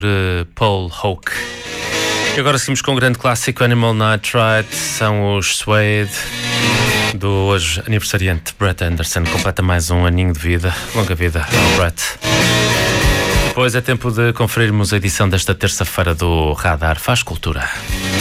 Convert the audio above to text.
Paul Hoke. E agora seguimos com um grande clássico, Animal Nitrate. São os Suede, do hoje aniversariante Brett Anderson. Completa mais um aninho de vida. Longa vida ao Brett. Depois é tempo de conferirmos a edição desta terça-feira do Radar Faz Cultura.